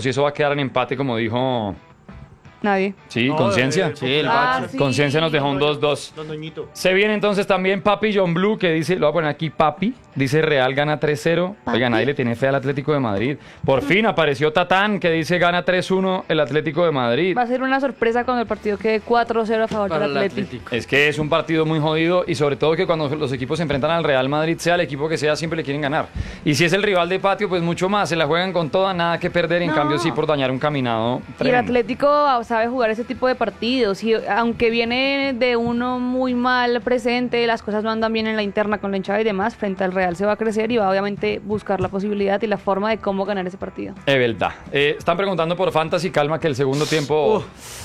si eso va a quedar en empate, como dijo... Nadie. Sí, Conciencia. Sí, el bache. Sí. Conciencia nos dejó un 2-2. Don Doñito. Se viene entonces también Papi John Blue, que dice, lo voy a poner aquí, Papi, dice Real gana 3-0. Oiga, nadie le tiene fe al Atlético de Madrid. Por fin apareció Tatán, que dice gana 3-1 el Atlético de Madrid. Va a ser una sorpresa cuando el partido quede 4-0 a favor Para del el Atlético. Atlético. Es que es un partido muy jodido y sobre todo que cuando los equipos se enfrentan al Real Madrid, sea el equipo que sea, siempre le quieren ganar. Y si es el rival de patio, pues mucho más, se la juegan con toda, nada que perder, en No. cambio sí por dañar un caminado Y el tremendo. Atlético sabe jugar ese tipo de partidos y aunque viene de uno muy mal presente, las cosas no andan bien en la interna con la hinchada y demás, frente al Real se va a crecer y va obviamente buscar la posibilidad y la forma de cómo ganar ese partido. Es verdad. Están preguntando por Fantasy, calma que el segundo tiempo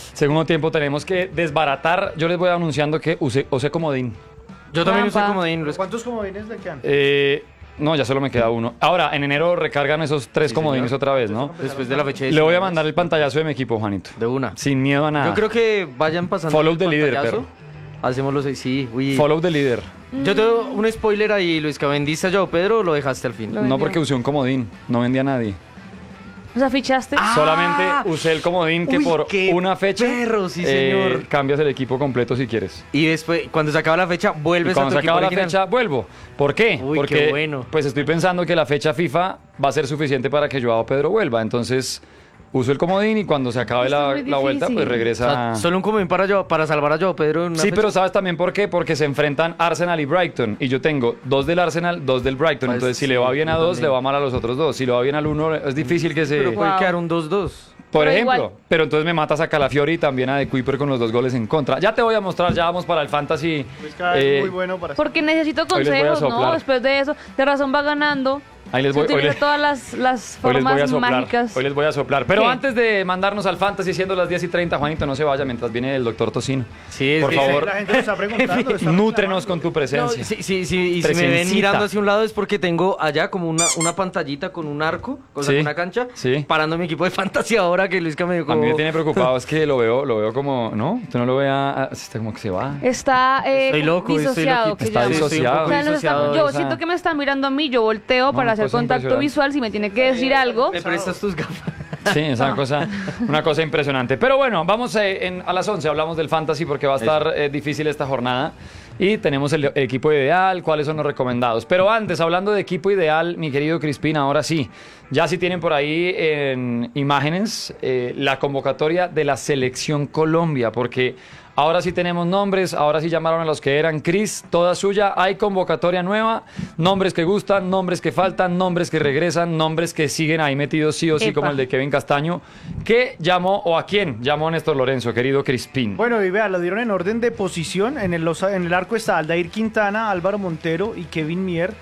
tenemos que desbaratar. Yo les voy anunciando que usé comodín. Yo también usé Trampa. comodín. ¿Cuántos comodines le quedan? No, ya solo me queda uno. Ahora, en enero recargan esos 3 comodines señor. otra vez, ¿no? Después de la fecha de Le voy a 19. mandar el pantallazo de mi equipo, Juanito. De una. Sin miedo a nada. Yo creo que vayan pasando. Follow el the leader, pantallazo. perro. Hacemos los 6, sí. Uy. Follow the leader. Yo tengo un spoiler ahí, Luis, que vendiste a Joao Pedro o lo dejaste al fin. Lo No vendió. porque usé un comodín. No vendí a nadie. O sea, fichaste. Solamente usé el comodín que Uy, por qué una fecha perro, sí, señor. cambias el equipo completo si quieres. Y después, cuando se acaba la fecha, Y vuelves a cuando tu se equipo acaba la original. fecha, vuelvo. ¿Por qué? Uy, Porque qué bueno. pues estoy pensando que la fecha FIFA va a ser suficiente para que Joao Pedro vuelva. Entonces uso el comodín y cuando se acabe Esto es la, muy la vuelta, pues difícil. O regresa. sea, solo un comodín para salvar a Joao Pedro en una Sí, fecha. pero ¿sabes también por qué? Porque se enfrentan Arsenal y Brighton. Y yo tengo 2 del Arsenal, 2 del Brighton. Pues Entonces, si sí, le va bien a yo 2, también. le va mal a los otros 2. Si le va bien al 1, es difícil que se... Pero puede Wow. quedar un 2-2. Por Pero ejemplo, igual. pero entonces me matas a Calafiori y también a De Kuiper con los 2 goles en contra. Ya te voy a mostrar, ya vamos para el Fantasy. Luis Ca es muy bueno para... Porque necesito Hoy les voy a consejos, ¿no? soplar. Después de eso, de razón va ganando. Ahí les Se voy, hoy utiliza les- todas las Hoy les voy a formas soplar. mágicas. Hoy les voy a soplar. Pero ¿Qué? antes de mandarnos al Fantasy, siendo las 10:30, Juanito, no se vaya mientras viene el doctor Tocino. Sí, es Por que- favor, La gente nos está preguntando. lo está nútrenos con tu No, presencia. sí, sí, sí, y si me ven Presencita. mirando hacia un lado es porque tengo allá como una pantallita con un arco, o sea, Sí, una cancha, sí. parando mi equipo de fantasía ahora que Luisca me dijo A mí me como... tiene preocupado, es que lo veo como, ¿no? Usted no lo vea, está como que se va. Está Estoy loco, estoy disociado. loquito. que Está llaman. disociado. O sea, nos está- disociado, yo o sea. siento que me está mirando a mí, yo volteo No, para hacer cosa contacto impresionante. visual, si me tiene que decir algo. ¿Me prestas tus gafas? Sí, es una cosa impresionante. Pero bueno, vamos a las 11, hablamos del Fantasy porque va a estar difícil esta jornada. Y tenemos el equipo ideal, cuáles son los recomendados. Pero antes, hablando de equipo ideal, mi querido Crispín, ahora sí. Ya sí tienen por ahí en imágenes la convocatoria de la Selección Colombia, porque ahora sí tenemos nombres, ahora sí llamaron a los que eran. Cris, toda suya, hay convocatoria nueva, nombres que gustan, nombres que faltan, nombres que regresan, nombres que siguen ahí metidos sí o sí, Epa. como el de Kevin Castaño. ¿Qué llamó o a quién llamó Néstor Lorenzo, querido Crispín? Bueno, y vea, lo dieron en orden de posición. En el arco está Aldair Quintana, Álvaro Montero y Kevin Mier.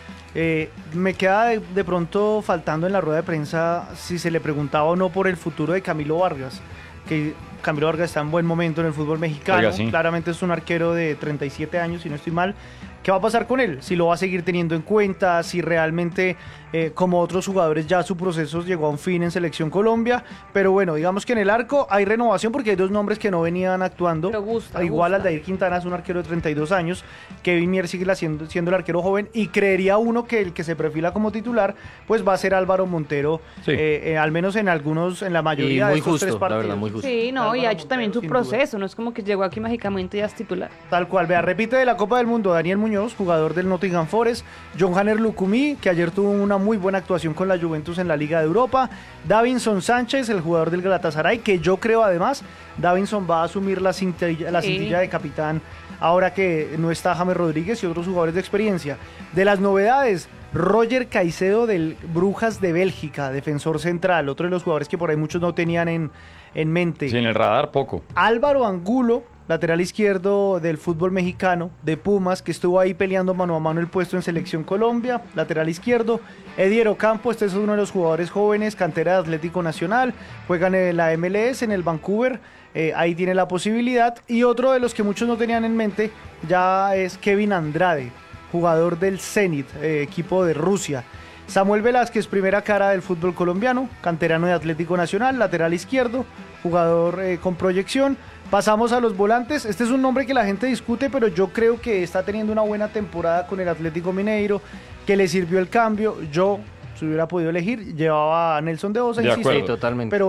Me queda de pronto faltando en la rueda de prensa si se le preguntaba o no por el futuro de Camilo Vargas, que Camilo Vargas está en buen momento en el fútbol mexicano. Oiga, sí. Claramente es un arquero de 37 años, si no estoy mal. ¿Qué va a pasar con él? Si lo va a seguir teniendo en cuenta, si realmente, como otros jugadores, ya su proceso llegó a un fin en Selección Colombia. Pero bueno, digamos que en el arco hay renovación porque hay 2 nombres que no venían actuando. Pero gusta, Igual gusta. Aldair Quintana es un arquero de 32 años, Kevin Mier sigue siendo el arquero joven y creería uno que el que se perfila como titular pues va a ser Álvaro Montero, Sí. Al menos en la Y mayoría de muy estos 3 justo, la partidos. verdad, muy justo. Sí, no, y ha hecho también su Sin duda. proceso, no es como que llegó aquí mágicamente y ya es titular. Tal cual, vea, repite de la Copa del Mundo Daniel Muñoz, jugador del Nottingham Forest, John Hanner Lucumí, que ayer tuvo una muy buena actuación con la Juventus en la Liga de Europa, Davinson Sánchez, el jugador del Galatasaray, que yo creo además, Davinson va a asumir la cintilla Sí. de capitán ahora que no está James Rodríguez y otros jugadores de experiencia. De las novedades, Roger Caicedo del Brujas de Bélgica, defensor central, otro de los jugadores que por ahí muchos no tenían en mente. Sí, en el radar poco. Álvaro Angulo, lateral izquierdo del fútbol mexicano, de Pumas, que estuvo ahí peleando mano a mano el puesto en Selección Colombia, lateral izquierdo. Ediero Campo, este es uno de los jugadores jóvenes, cantera de Atlético Nacional, juegan en la MLS, en el Vancouver, ahí tiene la posibilidad. Y otro de los que muchos no tenían en mente ya es Kevin Andrade, jugador del Zenit, equipo de Rusia. Samuel Velázquez, primera cara del fútbol colombiano, canterano de Atlético Nacional, lateral izquierdo, jugador con proyección. Pasamos a los volantes. Este es un nombre que la gente discute, pero yo creo que está teniendo una buena temporada con el Atlético Mineiro, que le sirvió el cambio. Yo, si hubiera podido elegir, llevaba a Nelson de Osa, De insisto, acuerdo. Sí, totalmente. pero